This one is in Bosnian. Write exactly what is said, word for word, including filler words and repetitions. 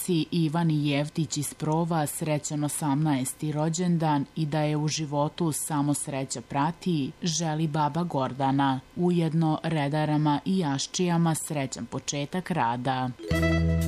ćerci Ivani Jevtić iz Prova srećan osamnaesti rođendan i da je u životu samo sreća prati, želi baba Gordana. Ujedno redarama i jaščijama srećan početak rada.